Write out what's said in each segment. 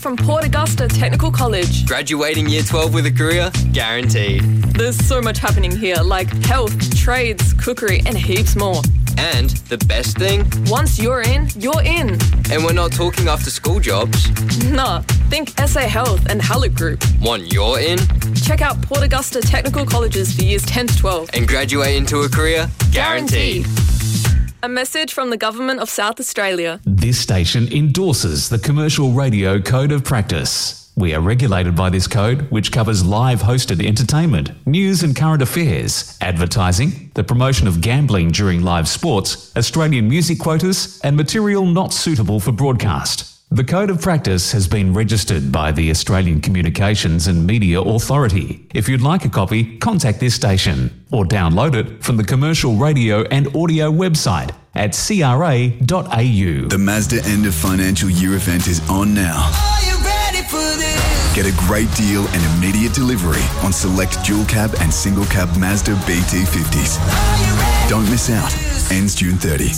From Port Augusta Technical College. Graduating Year 12 with a career? Guaranteed. There's so much happening here, like health, trades, cookery, and heaps more. And the best thing? Once you're in, you're in. And we're not talking after school jobs. Nah, think SA Health and Hallett Group. One you're in? Check out Port Augusta Technical Colleges for years 10 to 12. And graduate into a career? Guaranteed. A message from the Government of South Australia. This station endorses the Commercial Radio Code of Practice. We are regulated by this code, which covers live hosted entertainment, news and current affairs, advertising, the promotion of gambling during live sports, Australian music quotas, and material not suitable for broadcast. The Code of Practice has been registered by the Australian Communications and Media Authority. If you'd like a copy, contact this station or download it from the Commercial Radio and Audio website at cra.au. The Mazda end of financial year event is on now. Are you ready for this? Get a great deal and immediate delivery on select dual cab and single cab Mazda BT50s. Don't miss out. Ends June 30.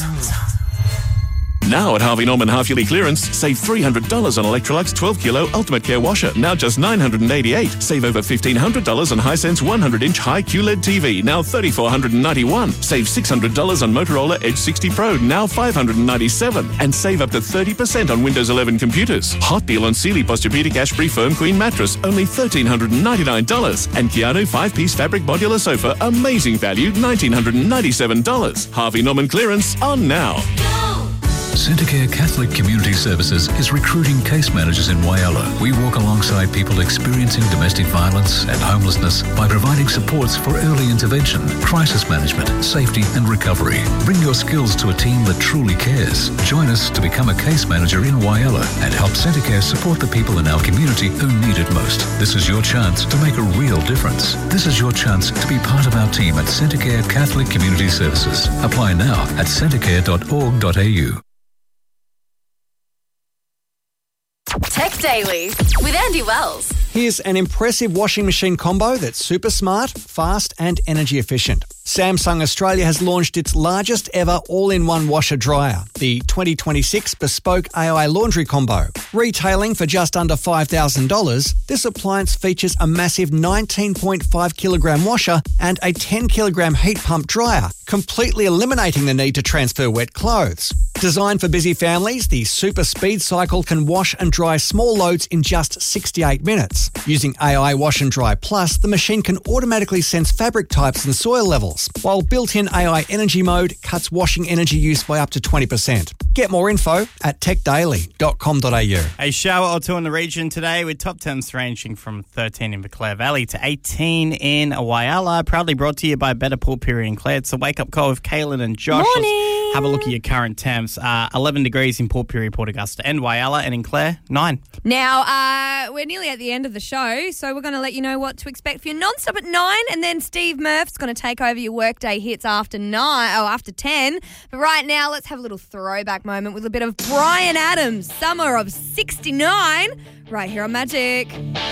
Now at Harvey Norman half-yearly clearance, save $300 on Electrolux 12 kilo Ultimate Care washer, now just $988. Save over $1,500 on Hisense 100-inch high QLED TV, now $3,491. Save $600 on Motorola Edge 60 Pro, now $597. And save up to 30% on Windows 11 computers. Hot deal on Sealy Posturepedic Ash-Free Firm Queen mattress, only $1,399. And Keanu 5-piece fabric modular sofa, amazing value, $1,997. Harvey Norman clearance on now. Centacare Catholic Community Services is recruiting case managers in Whyalla. We walk alongside people experiencing domestic violence and homelessness by providing supports for early intervention, crisis management, safety and recovery. Bring your skills to a team that truly cares. Join us to become a case manager in Whyalla and help Centacare support the people in our community who need it most. This is your chance to make a real difference. This is your chance to be part of our team at Centacare Catholic Community Services. Apply now at centacare.org.au. Tech Daily with Andy Wells. Here's an impressive washing machine combo that's super smart, fast and energy efficient. Samsung Australia has launched its largest ever all-in-one washer dryer, the 2026 Bespoke AI Laundry Combo. Retailing for just under $5,000, this appliance features a massive 19.5 kilogram washer and a 10 kilogram heat pump dryer, completely eliminating the need to transfer wet clothes. Designed for busy families, the Super Speed Cycle can wash and dry small loads in just 68 minutes. Using AI Wash and Dry Plus, the machine can automatically sense fabric types and soil levels, while built-in AI Energy Mode cuts washing energy use by up to 20%. Get more info at techdaily.com.au. A shower or two in the region today with top temps ranging from 13 in the Clare Valley to 18 in Whyalla. Proudly brought to you by Better Pool Piri and Clare. It's a wake-up call with Kaylin and Josh. Morning. Have a look at your current temps. 11 degrees in Port Pirie, Port Augusta and Whyalla, and in Clare, 9. Now, we're nearly at the end of the show, so we're going to let you know what to expect for your non-stop at 9, and then Steve Murph's going to take over your workday hits after 10. But right now, let's have a little throwback moment with a bit of Bryan Adams, Summer of '69, right here on Magic.